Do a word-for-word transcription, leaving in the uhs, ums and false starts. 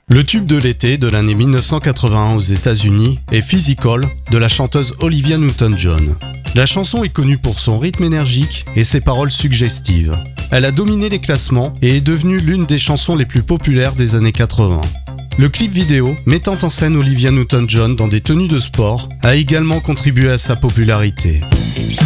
Le tube de l'été de l'année mille neuf cent quatre-vingt-un aux États-Unis est Physical de la chanteuse Olivia Newton-John. La chanson est connue pour son rythme énergique et ses paroles suggestives. Elle a dominé les classements et est devenue l'une des chansons les plus populaires des années quatre-vingt. Le clip vidéo, mettant en scène Olivia Newton-John dans des tenues de sport, a également contribué à sa popularité.